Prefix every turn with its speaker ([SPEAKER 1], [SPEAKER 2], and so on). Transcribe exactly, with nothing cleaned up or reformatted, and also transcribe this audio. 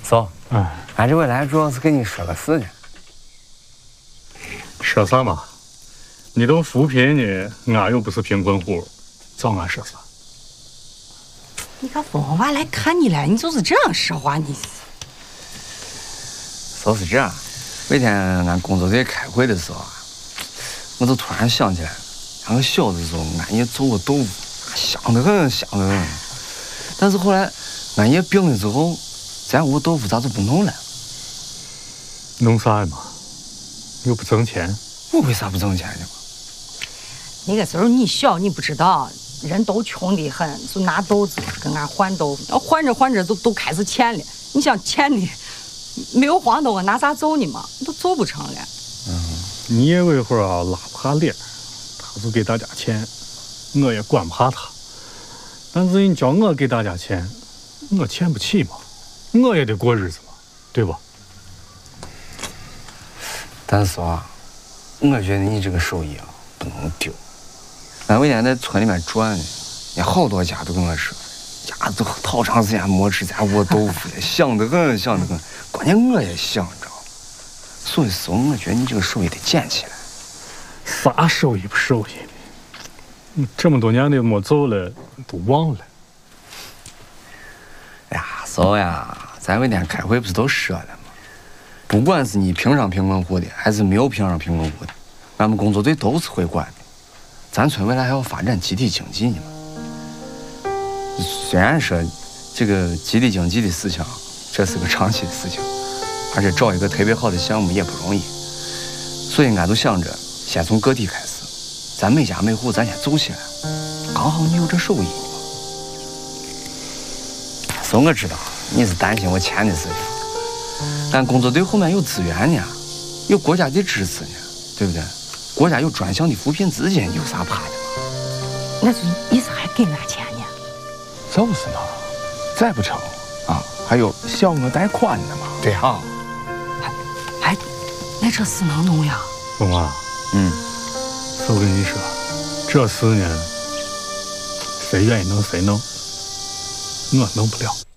[SPEAKER 1] 嫂，
[SPEAKER 2] 哎，
[SPEAKER 1] 俺这回来主要是跟你说个事呢。
[SPEAKER 2] 说啥嘛？你都扶贫呢，俺又不是贫困户，找俺说啥？
[SPEAKER 3] 你个疯娃来看你了，你就是这样说话你。
[SPEAKER 1] 说是这样，那天俺工作队开会的时候啊，我就突然想起来，俺个小的时候，俺爷做过豆腐，香得很，香得很。但是后来俺爷病了之后，咱屋豆腐咋就不弄了？
[SPEAKER 2] 弄啥嘛？又不挣钱。
[SPEAKER 1] 我为啥不挣钱呢？
[SPEAKER 3] 那个时候你小，你不知道，人都穷得很，就拿豆子跟俺换豆腐，换着换着都都开始欠了。你想欠的，没有黄豆，我拿啥揍你嘛？都做不成了。
[SPEAKER 2] 嗯，你爷那会儿啊拉不下脸，他就给大家钱，我也管不下他。但是你叫我给大家钱，我欠不起嘛，我也得过日子嘛，对吧？
[SPEAKER 1] 但是啊，我觉得你这个手艺啊不能丢。俺那天在村里面转呢，也好多家都跟我说，家都好长时间没吃咱窝豆腐了，香得很，香得很。关键我也想，你知道，所以说我觉得你这个手艺得捡起来。
[SPEAKER 2] 啥手艺不手艺的？这么多年的没做了，都忘了。
[SPEAKER 1] 哎呀，嫂呀，咱那天开会不是都说了吗？不管是你评上贫困户的，还是没有评上贫困户的，俺们工作队都是会管的。咱村未来还要发展集体经济呢嘛。虽然说这个集体经济的事情，这是个长期的事情，而且找一个特别好的项目也不容易，所以俺就想着先从个体开始，咱每家每户咱先走起来，刚好你有这手艺嘛。所以我知道你是担心我钱的事情，俺工作队后面有资源呢，有国家的支持呢，对不对？国家有专项的扶贫资金，有啥怕的嘛？
[SPEAKER 3] 那是意思还给俺钱呢？
[SPEAKER 4] 就是嘛，再不成啊，还有小额贷款的嘛。对啊，
[SPEAKER 3] 还还，那这事能弄呀？
[SPEAKER 2] 凤啊，
[SPEAKER 1] 嗯，
[SPEAKER 2] 我跟你说，这事呢，谁愿意弄谁弄，我弄不了。